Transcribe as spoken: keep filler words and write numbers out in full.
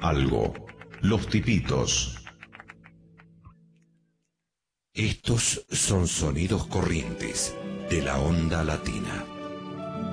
algo. Los Tipitos. Estos son sonidos corrientes de la onda latina.